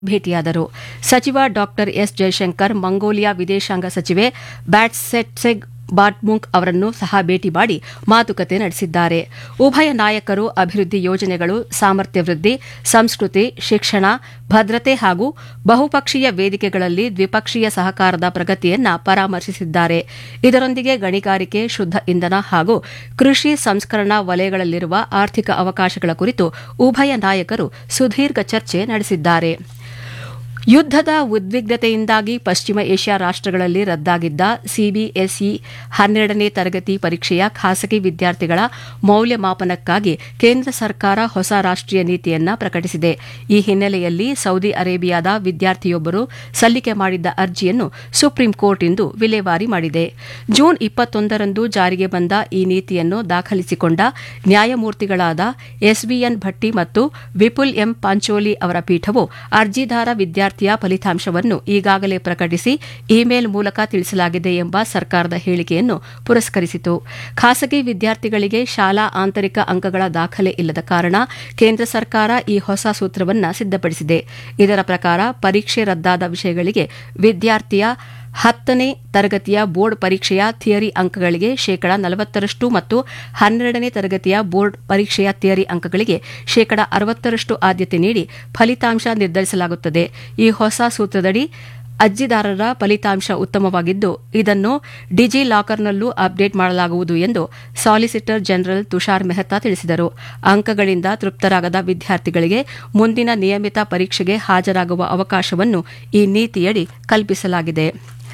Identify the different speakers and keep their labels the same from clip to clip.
Speaker 1: ಭೇಟಿಯಾದರು. ಸಚಿವ ಡಾ ಎಸ್ ಜಯಶಂಕರ್ ಮಂಗೋಲಿಯಾ ವಿದೇಶಾಂಗ ಸಚಿವೆ ಬ್ಯಾಟ್ಸೆಟ್ಸೆಗ್ ಬಾಟ್ಮುಂಗ್ ಅವರನ್ನು ಸಹ ಭೇಟಿ ಮಾಡಿ ಮಾತುಕತೆ ನಡೆಸಿದ್ದಾರೆ. ಉಭಯ ನಾಯಕರು ಅಭಿವೃದ್ಧಿ ಯೋಜನೆಗಳು, ಸಾಮರ್ಥ್ಯ ವೃದ್ಧಿ, ಸಂಸ್ಕೃತಿ, ಶಿಕ್ಷಣ, ಭದ್ರತೆ ಹಾಗೂ ಬಹುಪಕ್ಷೀಯ ವೇದಿಕೆಗಳಲ್ಲಿ ದ್ವಿಪಕ್ಷೀಯ ಸಹಕಾರದ ಪ್ರಗತಿಯನ್ನು ಪರಾಮರ್ಶಿಸಿದ್ದಾರೆ. ಇದರೊಂದಿಗೆ ಗಣಿಗಾರಿಕೆ, ಶುದ್ದ ಇಂಧನ ಹಾಗೂ ಕೃಷಿ ಸಂಸ್ಕರಣಾ ವಲಯಗಳಲ್ಲಿರುವ ಆರ್ಥಿಕ ಅವಕಾಶಗಳ ಕುರಿತು ಉಭಯ ನಾಯಕರು ಸುದೀರ್ಘ ಚರ್ಚೆ ನಡೆಸಿದ್ದಾರೆ. ಯುದ್ದದ ಉದ್ವಿಗ್ನತೆಯಿಂದಾಗಿ ಪಶ್ಚಿಮ ಏಷ್ಯಾ ರಾಷ್ಟಗಳಲ್ಲಿ ರದ್ದಾಗಿದ್ದ ಸಿಬಿಎಸ್ಇ 12ನೇ ತರಗತಿ ಪರೀಕ್ಷೆಯ ಖಾಸಗಿ ವಿದ್ಯಾರ್ಥಿಗಳ ಮೌಲ್ಯಮಾಪನಕ್ಕಾಗಿ ಕೇಂದ್ರ ಸರ್ಕಾರ ಹೊಸ ರಾಷ್ಟೀಯ ನೀತಿಯನ್ನು ಪ್ರಕಟಿಸಿದೆ. ಈ ಹಿನ್ನೆಲೆಯಲ್ಲಿ ಸೌದಿ ಅರೇಬಿಯಾದ ವಿದ್ಯಾರ್ಥಿಯೊಬ್ಬರು ಸಲ್ಲಿಕೆ ಮಾಡಿದ್ದ ಅರ್ಜಿಯನ್ನು ಸುಪ್ರೀಂ ಕೋರ್ಟ್ ಇಂದು ವಿಲೇವಾರಿ ಮಾಡಿದೆ. ಜೂನ್ 21ರಂದು ಜಾರಿಗೆ ಬಂದ ಈ ನೀತಿಯನ್ನು ದಾಖಲಿಸಿಕೊಂಡ ನ್ಯಾಯಮೂರ್ತಿಗಳಾದ ಎಸ್ವಿಎನ್ ಭಟ್ಟಿ ಮತ್ತು ವಿಪುಲ್ ಎಂ ಪಾಂಚೋಲಿ ಅವರ ಪೀಠವು ಅರ್ಜಿದಾರ ವಿದ್ಯಾರ್ಥಿಯ ಫಲಿತಾಂಶವನ್ನು ಈಗಾಗಲೇ ಪ್ರಕಟಿಸಿ ಇಮೇಲ್ ಮೂಲಕ ತಿಳಿಸಲಾಗಿದೆ ಎಂಬ ಸರ್ಕಾರದ ಹೇಳಿಕೆಯನ್ನು ಪುರಸ್ಕರಿಸಿತು. ಖಾಸಗಿ ವಿದ್ಯಾರ್ಥಿಗಳಿಗೆ ಶಾಲಾ ಆಂತರಿಕ ಅಂಕಗಳ ದಾಖಲೆ ಇಲ್ಲದ ಕಾರಣ ಕೇಂದ್ರ ಸರ್ಕಾರ ಈ ಹೊಸ ಸೂತ್ರವನ್ನು ಸಿದ್ದಪಡಿಸಿದೆ. ಇದರ ಪ್ರಕಾರ ಪರೀಕ್ಷೆ ರದ್ದಾದ ವಿಷಯಗಳಿಗೆ ವಿದ್ಯಾರ್ಥಿಯ 10ನೇ ತರಗತಿಯ ಬೋರ್ಡ್ ಪರೀಕ್ಷೆಯ ಥಿಯರಿ ಅಂಕಗಳಿಗೆ 40% ಮತ್ತು 12ನೇ ತರಗತಿಯ ಬೋರ್ಡ್ ಪರೀಕ್ಷೆಯ ಥಿಯರಿ ಅಂಕಗಳಿಗೆ 60% ಆದ್ಯತೆ ನೀಡಿ ಫಲಿತಾಂಶ ನಿರ್ಧರಿಸಲಾಗುತ್ತದೆ. ಈ ಹೊಸ ಸೂತ್ರದಡಿ ಅರ್ಜಿದಾರರ ಫಲಿತಾಂಶ ಉತ್ತಮವಾಗಿದ್ದು ಇದನ್ನು ಡಿಜಿ ಲಾಕರ್ನಲ್ಲೂ ಅಪ್ಡೇಟ್ ಮಾಡಲಾಗುವುದು ಎಂದು ಸಾಲಿಸಿಟರ್ ಜನರಲ್ ತುಷಾರ್ ಮೆಹ್ತಾ ತಿಳಿಸಿದರು. ಅಂಕಗಳಿಂದ ತೃಪ್ತರಾಗದ ವಿದ್ಯಾರ್ಥಿಗಳಿಗೆ ಮುಂದಿನ ನಿಯಮಿತ ಪರೀಕ್ಷೆಗೆ ಹಾಜರಾಗುವ ಅವಕಾಶವನ್ನು ಈ ನೀತಿಯಡಿ ಕಲ್ಪಿಸಲಾಗಿದೆ.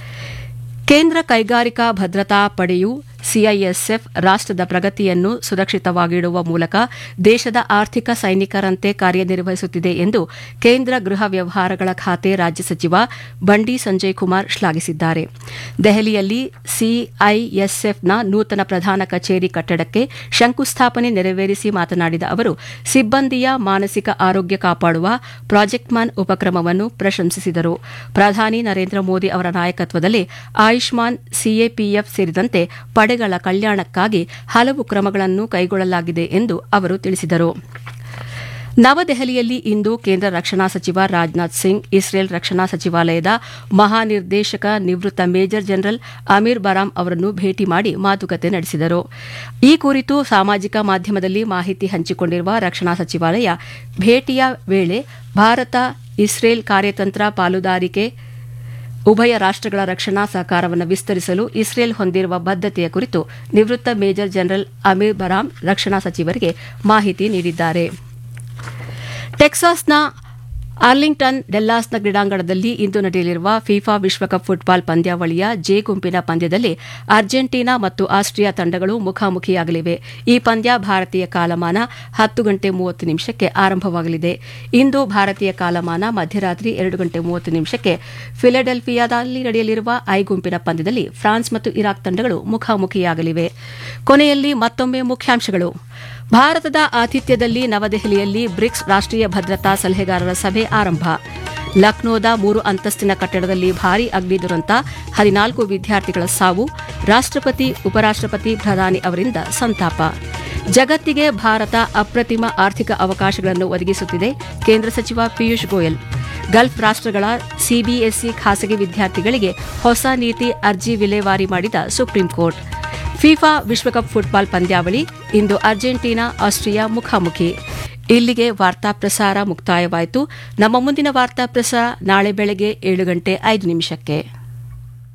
Speaker 1: ಕೇಂದ್ರ ಕೈಗಾರಿಕಾ ಭದ್ರತಾ ಪಡೆಯು ಸಿಐಎಸ್ಎಫ್ ರಾಷ್ಟದ ಪ್ರಗತಿಯನ್ನು ಸುರಕ್ಷಿತವಾಗಿಡುವ ಮೂಲಕ ದೇಶದ ಆರ್ಥಿಕ ಸೈನಿಕರಂತೆ ಕಾರ್ಯನಿರ್ವಹಿಸುತ್ತಿದೆ ಎಂದು ಕೇಂದ್ರ ಗೃಹ ವ್ಯವಹಾರಗಳ ಖಾತೆ ರಾಜ್ಯ ಸಚಿವ ಬಂಡಿ ಸಂಜಯ್ ಕುಮಾರ್ ಶ್ಲಾಘಿಸಿದ್ದಾರೆ. ದೆಹಲಿಯಲ್ಲಿ ಸಿಐಎಸ್ಎಫ್ನ ನೂತನ ಪ್ರಧಾನ ಕಚೇರಿ ಕಟ್ಟಡಕ್ಕೆ ಶಂಕುಸ್ಥಾಪನೆ ನೆರವೇರಿಸಿ ಮಾತನಾಡಿದ ಅವರು, ಸಿಬ್ಬಂದಿಯ ಮಾನಸಿಕ ಆರೋಗ್ಯ ಕಾಪಾಡುವ ಪ್ರಾಜೆಕ್ಟ್ ಮ್ಯಾನ್ ಉಪಕ್ರಮವನ್ನು ಪ್ರಶಂಸಿಸಿದರು. ಪ್ರಧಾನಿ ನರೇಂದ್ರ ಮೋದಿ ಅವರ ನಾಯಕತ್ವದಲ್ಲಿ ಆಯುಷ್ಮಾನ್, ಸಿಎಪಿಎಫ್ ಸೇರಿದಂತೆ ಪಡೆಗಳ ಕಲ್ಯಾಣಕ್ಕಾಗಿ ಹಲವು ಕ್ರಮಗಳನ್ನು ಕೈಗೊಳ್ಳಲಾಗಿದೆ ಎಂದು ಅವರು ತಿಳಿಸಿದರು. ನವದೆಹಲಿಯಲ್ಲಿ ಇಂದು ಕೇಂದ್ರ ರಕ್ಷಣಾ ಸಚಿವ ರಾಜನಾಥ್ ಸಿಂಗ್ ಇಸ್ರೇಲ್ ರಕ್ಷಣಾ ಸಚಿವಾಲಯದ ಮಹಾನಿರ್ದೇಶಕ ನಿವೃತ್ತ ಮೇಜರ್ ಜನರಲ್ ಅಮೀರ್ ಬರಾಮ್ ಅವರನ್ನು ಭೇಟಿ ಮಾಡಿ ಮಾತುಕತೆ ನಡೆಸಿದರು. ಈ ಕುರಿತು ಸಾಮಾಜಿಕ ಮಾಧ್ಯಮದಲ್ಲಿ ಮಾಹಿತಿ ಹಂಚಿಕೊಂಡಿರುವ ರಕ್ಷಣಾ ಸಚಿವಾಲಯ, ಭೇಟಿಯ ವೇಳೆ ಭಾರತ ಇಸ್ರೇಲ್ ಕಾರ್ಯತಂತ್ರ ಪಾಲುದಾರಿಕೆ, ಉಭಯ ರಾಷ್ಟಗಳ ರಕ್ಷಣಾ ಸಹಕಾರವನ್ನು ವಿಸ್ತರಿಸಲು ಇಸ್ರೇಲ್ ಹೊಂದಿರುವ ಬದ್ಧತೆಯ ಕುರಿತು ನಿವೃತ್ತ ಮೇಜರ್ ಜನರಲ್ ಅಮೀರ್ ಬರಾಮ್ ರಕ್ಷಣಾ ಸಚಿವರಿಗೆ ಮಾಹಿತಿ ನೀಡಿದ್ದಾರೆ. ಟೆಕ್ಸಾಸ್ನ ಆರ್ಲಿಂಗ್ಟನ್ ಡೆಲ್ಲಾಸ್ನ ಕ್ರೀಡಾಂಗಣದಲ್ಲಿ ಇಂದು ನಡೆಯಲಿರುವ ಫಿಫಾ ವಿಶ್ವಕಪ್ ಫುಟ್ಬಾಲ್ ಪಂದ್ಯಾವಳಿಯ ಜೆ ಗುಂಪಿನ ಪಂದ್ಯದಲ್ಲಿ ಅರ್ಜೆಂಟೀನಾ ಮತ್ತು ಆಸ್ಟ್ರಿಯಾ ತಂಡಗಳು ಮುಖಾಮುಖಿಯಾಗಲಿವೆ. ಈ ಪಂದ್ಯ ಭಾರತೀಯ ಕಾಲಮಾನ 10:30 ಆರಂಭವಾಗಲಿದೆ. ಇಂದು ಭಾರತೀಯ ಕಾಲಮಾನ ಮಧ್ಯರಾತ್ರಿ 2:30 ಫಿಲಡೆಲ್ಫಿಯಾದಲ್ಲಿ ನಡೆಯಲಿರುವ ಐ ಗುಂಪಿನ ಪಂದ್ಯದಲ್ಲಿ ಫ್ರಾನ್ಸ್ ಮತ್ತು ಇರಾಕ್ ತಂಡಗಳು ಮುಖಾಮುಖಿಯಾಗಲಿವೆ. ಕೊನೆಯಲ್ಲಿ ಮತ್ತೊಮ್ಮೆ ಮುಖ್ಯಾಂಶಗಳು. ಭಾರತದ ಆತಿಥ್ಯದಲ್ಲಿ ನವದೆಹಲಿಯಲ್ಲಿ ಬ್ರಿಕ್ಸ್ ರಾಷ್ಟೀಯ ಭದ್ರತಾ ಸಲಹೆಗಾರರ ಸಭೆ ಆರಂಭ. ಲಕ್ನೋದ 3 ಅಂತಸ್ತಿನ ಕಟ್ಟಡದಲ್ಲಿ ಭಾರೀ ಅಗ್ನಿ ದುರಂತ, 14 ವಿದ್ಯಾರ್ಥಿಗಳ ಸಾವು. ರಾಷ್ಟಪತಿ, ಉಪರಾಷ್ಟಪತಿ, ಪ್ರಧಾನಿ ಅವರಿಂದ ಸಂತಾಪ. ಜಗತ್ತಿಗೆ ಭಾರತ ಅಪ್ರತಿಮ ಆರ್ಥಿಕ ಅವಕಾಶಗಳನ್ನು ಒದಗಿಸುತ್ತಿದೆ, ಕೇಂದ್ರ ಸಚಿವ ಪಿಯೂಷ್ ಗೋಯಲ್. ಗಲ್ಫ್ ರಾಷ್ಟಗಳ ಸಿಬಿಎಸ್ಇ ಖಾಸಗಿ ವಿದ್ಯಾರ್ಥಿಗಳಿಗೆ ಹೊಸ ನೀತಿ ಅರ್ಜಿ ವಿಲೇವಾರಿ ಮಾಡಿದ ಸುಪ್ರೀಂ ಕೋರ್ಟ್. ಫಿಫಾ ವಿಶ್ವಕಪ್ ಫುಟ್ಬಾಲ್ ಪಂದ್ಯಾವಳಿ ಇಂದು ಅರ್ಜೆಂಟೀನಾ ಆಸ್ಟ್ರಿಯಾ ಮುಖಾಮುಖಿ. ಇಲ್ಲಿಗೆ ವಾರ್ತಾ ಪ್ರಸಾರ ಮುಕ್ತಾಯವಾಯಿತು. ನಮ್ಮ ಮುಂದಿನ ವಾರ್ತಾ ಪ್ರಸಾರ ನಾಳೆ ಬೆಳಗ್ಗೆ 7:05